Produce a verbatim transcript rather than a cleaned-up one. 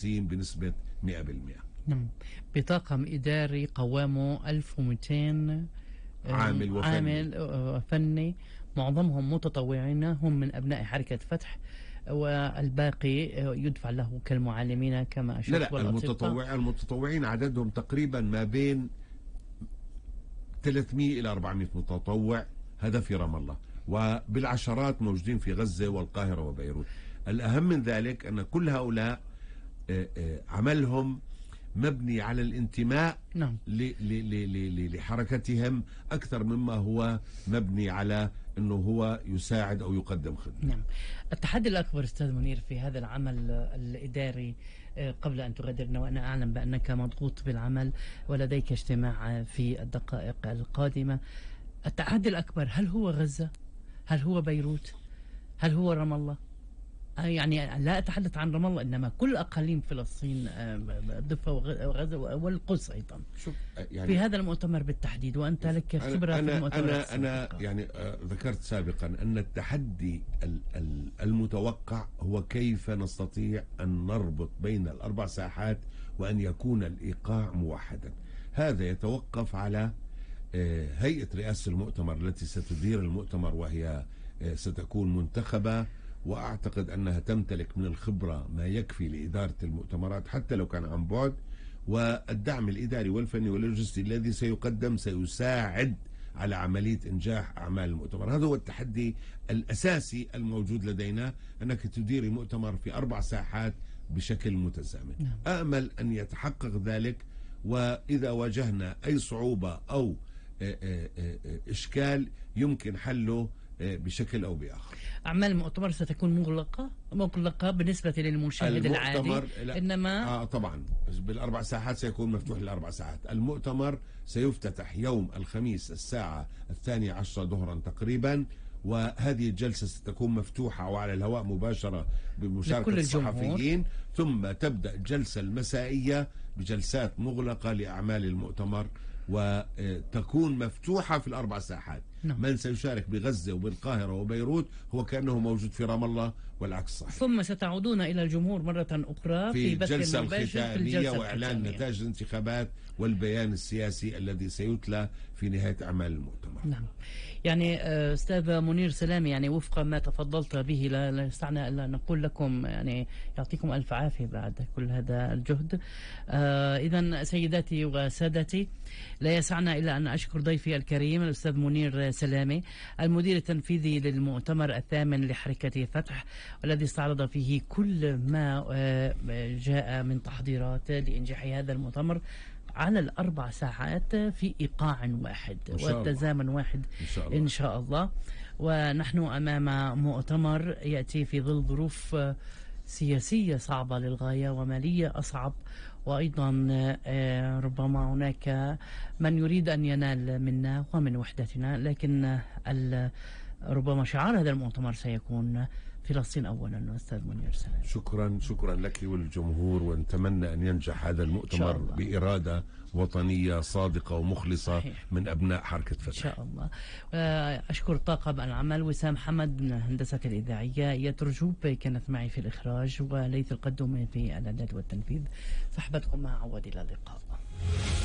التنظيم بنسبة مئة بالمئة. نعم. بطاقم إداري قوامه ألف ومئتين عامل وفني, عامل فني، معظمهم متطوعين هم من أبناء حركة فتح، والباقي يدفع له كالمعلمين كما أشرت. لا لا المتطوع المتطوعين عددهم تقريبا ما بين ثلاثمئة إلى أربعمئة متطوع، هذا في رام الله، وبالعشرات موجودين في غزة والقاهرة وبيروت. الأهم من ذلك أن كل هؤلاء عملهم مبني على الانتماء نعم. لحركتهم أكثر مما هو مبني على أنه هو يساعد أو يقدم خدمة. نعم. التحدي الأكبر أستاذ منير في هذا العمل الإداري قبل أن تغادرنا، وأنا أعلم بأنك مضغوط بالعمل ولديك اجتماع في الدقائق القادمة، التحدي الأكبر هل هو غزة؟ هل هو بيروت؟ هل هو رام الله؟ يعني لا أتحدث عن رام الله، إنما كل أقاليم فلسطين، الضفة وغزة والقدس أيضا يعني في هذا المؤتمر بالتحديد، وأنت لك خبرة أنا في المؤتمر. أنا أنا يعني ذكرت سابقا أن التحدي المتوقع هو كيف نستطيع أن نربط بين الأربع ساحات وأن يكون الإيقاع موحدا. هذا يتوقف على هيئة رئاسة المؤتمر التي ستدير المؤتمر، وهي ستكون منتخبة، وأعتقد أنها تمتلك من الخبرة ما يكفي لإدارة المؤتمرات حتى لو كان عن بعد، والدعم الإداري والفني واللوجستي الذي سيقدم سيساعد على عملية إنجاح أعمال المؤتمر. هذا هو التحدي الأساسي الموجود لدينا، أنك تديري مؤتمر في أربع ساحات بشكل متزامن. أأمل أن يتحقق ذلك، وإذا واجهنا أي صعوبة أو إشكال يمكن حله بشكل أو بآخر. أعمال المؤتمر ستكون مغلقة مغلقة بالنسبة للمشاهد العادي، إنما آه طبعا بالأربع ساعات سيكون مفتوح للأربع ساعات. المؤتمر سيفتتح يوم الخميس الساعة الثانية عشرة ظهرا تقريبا، وهذه الجلسة ستكون مفتوحة وعلى الهواء مباشرة بمشاركة الصحفيين، ثم تبدأ الجلسة المسائية بجلسات مغلقة لأعمال المؤتمر، وتكون مفتوحة في الأربع ساحات. نعم. من سيشارك بغزة وبالقاهرة وبيروت هو كأنه موجود في رام الله والعكس صحيح. ثم ستعودون إلى الجمهور مرة أخرى في, في الجلسة الختامية وإعلان نتائج الانتخابات والبيان السياسي الذي سيتلى في نهاية أعمال المؤتمر. نعم. يعني أستاذ منير سلامي، يعني وفق ما تفضلت به لا يستعنى إلا نقول لكم يعني يعطيكم ألف عافية بعد كل هذا الجهد. آه إذا سيداتي وسادتي، لا يسعنا إلا أن أشكر ضيفي الكريم الأستاذ منير سلامي، المدير التنفيذي للمؤتمر الثامن لحركة فتح، والذي استعرض فيه كل ما جاء من تحضيرات لإنجاح هذا المؤتمر على الأربع ساعات في إيقاع واحد والتزامن واحد إن شاء الله. إن شاء الله. ونحن أمام مؤتمر يأتي في ظل ظروف سياسية صعبة للغاية ومالية أصعب، وأيضا ربما هناك من يريد أن ينال منا ومن وحدتنا، لكن ربما شعار هذا المؤتمر سيكون فلسطين أولا. أستاذ منير سلام، شكرا شكرا لك وللجمهور، ونتمنى أن ينجح هذا المؤتمر بإرادة وطنية صادقة ومخلصة صحيح. من أبناء حركة فتح إن شاء الله. أشكر طاقم العمل وسام حمد من الهندسة الإذاعية، يترجوب كانت معي في الإخراج، وليث القدومي في الإعداد والتنفيذ. صحبتكم مع عواد، إلى اللقاء.